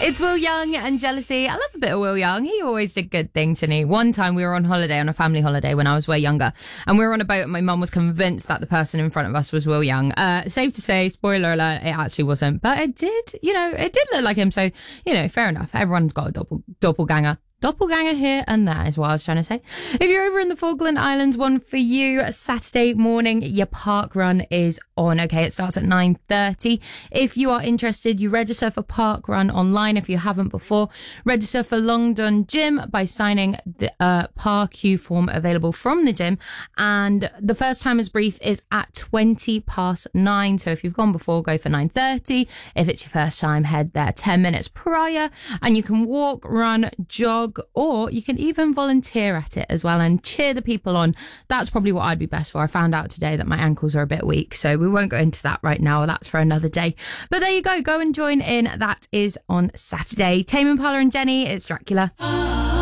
It's Will Young and Jealousy. I love a bit of Will Young. He always did good things, didn't he? One time we were on holiday, on a family holiday when I was way younger, and we were on a boat and my mum was convinced that the person in front of us was Will Young. Safe to say, spoiler alert, it actually wasn't. But it did look like him. So, fair enough. Everyone's got a doppelganger. Doppelganger here and there is what I was trying to say. If you're over in the Falkland Islands, one for you, Saturday morning, your park run is on. Okay, it starts at 9:30. If you are interested, you register for park run online if you haven't before. Register for Longdon Gym by signing the PARQ form available from the gym. And the first timer's brief is at 9:20. So if you've gone before, go for 9:30. If it's your first time, head there 10 minutes prior. And you can walk, run, jog, or you can even volunteer at it as well and cheer the people on. That's probably what I'd be best for. I found out today that my ankles are a bit weak, so we won't go into that right now. That's for another day. But there you go. Go and join in. That is on Saturday. Tame Impala and Jenny, it's Dracula.